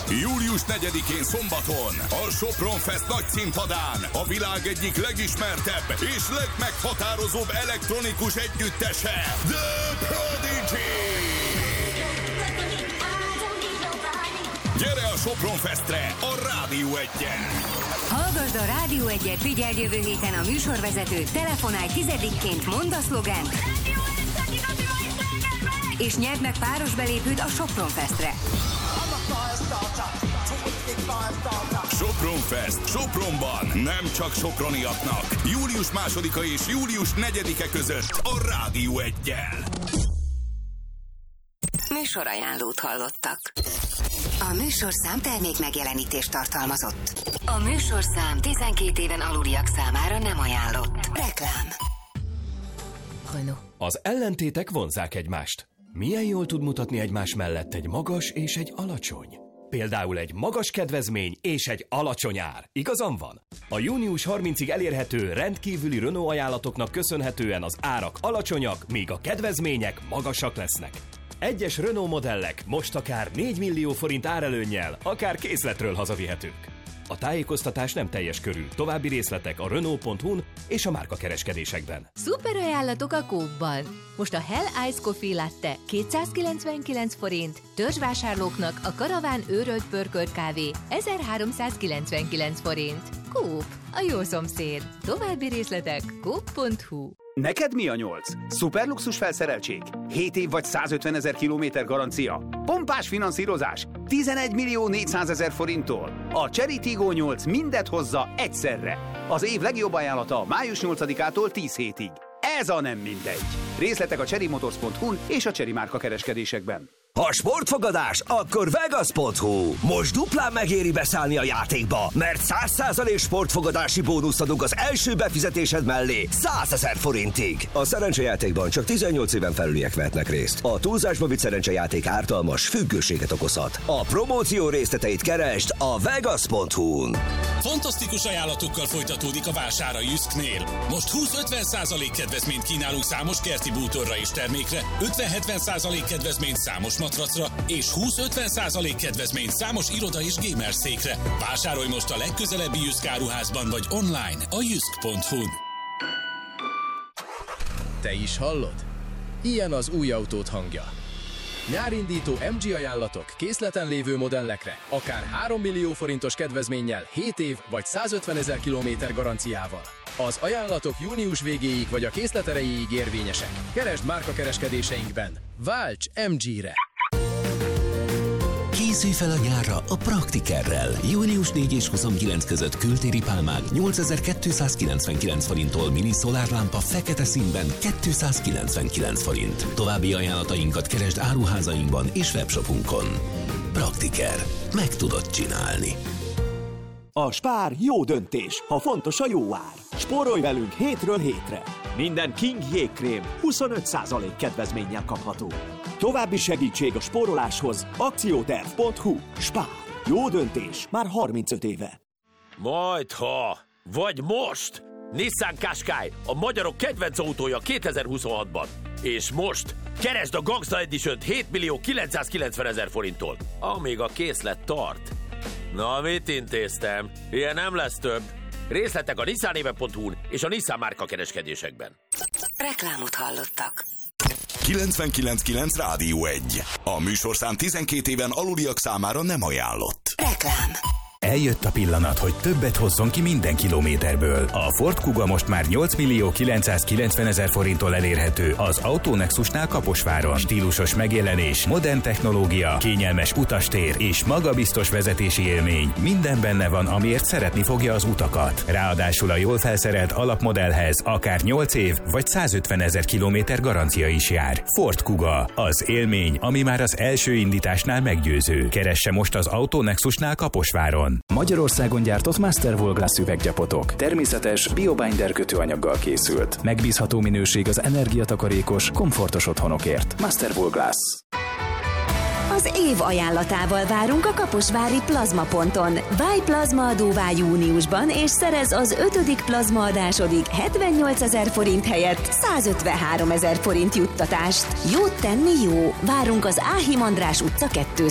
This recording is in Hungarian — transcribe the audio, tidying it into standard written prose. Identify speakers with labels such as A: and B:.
A: Július 4-én szombaton a Sopron Fest nagy színpadán a világ egyik legismertebb és legmeghatározóbb elektronikus együttese, The Prodigy! Gyere a Sopron Festre a Rádió 1-en!
B: Hallgasd a Rádió 1-et, figyeld jövő héten a műsorvezetőt, telefonálj 10-ként, mondd a szlogent, és nyerd meg páros belépőt a Sopron Festre.
A: Sopron Fest, Sopronban, nem csak soproniaknak. Július 2-a és július 4-e között a Rádió 1-jel.
B: Műsorajánlót hallottak. A műsorszám termék megjelenítést tartalmazott. A műsorszám 12 éven aluliak számára nem ajánlott. Reklám.
C: Az ellentétek vonzzák egymást. Milyen jól tud mutatni egymás mellett egy magas és egy alacsony? Például egy magas kedvezmény és egy alacsony ár. Igazam van? A június 30-ig elérhető rendkívüli Renault ajánlatoknak köszönhetően az árak alacsonyak, míg a kedvezmények magasak lesznek. Egyes Renault modellek most akár 4 millió forint árelőnnyel, akár készletről hazavihetők. A tájékoztatás nem teljes körű. További részletek a Renault.hu-n és a márkakereskedésekben.
D: Szuper ajánlatok a Coop-ban. Most a Hell Ice Coffee Latte 299 forint, törzsvásárlóknak a Karaván őrölt pörkölt kávé 1399 forint. Coop, a jó szomszéd. További részletek coop.hu.
E: Neked mi a 8? Szuperluxus felszereltség? 7 év vagy 150 000 kilométer garancia? Pompás finanszírozás? 11 millió 400 000 forinttól? A Chery Tiggo 8 mindet hozza egyszerre. Az év legjobb ajánlata május 8-ától 10 hétig. Ez a nem mindegy. Részletek a cherrymotors.hu-n és a Chery márka kereskedésekben.
F: Ha sportfogadás, akkor Vegas.hu. Most duplán megéri beszállni a játékba, mert 100% sportfogadási bónuszt adunk az első befizetésed mellé 100 000 forintig. A szerencsejátékban csak 18 éven felüliek vehetnek részt. A túlzásba vitt szerencsejáték ártalmas, függőséget okozhat. A promóció részleteit keresd a Vegas.hu-n.
G: Fantasztikus ajánlatokkal folytatódik a vásár a Jysknél. Most 20-50% kedvezményt kínálunk számos kerti bútorra és termékre, 50-70% kedvezményt számos matracra, és 20-50% kedvezményt számos iroda és gamer székre. Vásárolj most a legközelebbi Jysk áruházban vagy online a jysk.hu-n.
H: Te is hallod? Ilyen az új autót hangja. Nyárindító MG ajánlatok készleten lévő modellekre, akár 3 millió forintos kedvezménnyel, 7 év vagy 150 000 kilométer garanciával. Az ajánlatok június végéig vagy a készlet erejéig érvényesek. Keresd márkakereskedéseinkben. Válts MG-re!
I: Készülj fel a nyárra a Praktikerrel. Június 4 és 29 között kültéri pálmák 8299 forinttól, mini szolárlámpa fekete színben 299 forint. További ajánlatainkat keresd áruházainkban és webshopunkon. Praktiker. Meg tudod csinálni.
J: A Spár jó döntés, ha fontos a jó ár. Spórolj velünk hétről hétre. Minden King jégkrém 25% kedvezménnyel kapható. További segítség a spóroláshoz akcióterv.hu. Spár. Jó döntés már 35 éve.
K: Majdha, vagy most! Nissan Qashqai, a magyarok kedvenc autója 2026-ban. És most keresd a Gangsta Edition 7 millió 990 000 forinttól, amíg a készlet tart. Na, mit intéztem? Ilyen nem lesz több. Részletek a nissanéve.hu-n és a Nissan márka kereskedésekben.
B: Reklámot hallottak.
A: 99.9 Rádió 1. A műsorszám 12 éven aluliak számára nem ajánlott.
B: Reklám.
L: Eljött a pillanat, hogy többet hozzon ki minden kilométerből. A Ford Kuga most már 8 millió 990 000 forinttól elérhető az Autonexusnál Kaposváron. Stílusos megjelenés, modern technológia, kényelmes utastér és magabiztos vezetési élmény. Minden benne van, amiért szeretni fogja az utakat. Ráadásul a jól felszerelt alapmodellhez akár 8 év vagy 150 000 kilométer garancia is jár. Ford Kuga, az élmény, ami már az első indításnál meggyőző. Keresse most az Autonexusnál Kaposváron.
M: Magyarországon gyártott Masterwool Glass üveggyapotok. Természetes, biobinder kötőanyaggal készült. Megbízható minőség az energiatakarékos, komfortos otthonokért. Masterwool Glass.
N: Az év ajánlatával várunk a kaposvári plazmaponton. Válj plazmaadóvá júniusban, és szerez az 5. plazmaadásodig 78 000 forint helyett 153 000 forint juttatást. Jót tenni jó. Várunk az Áhim András utca 2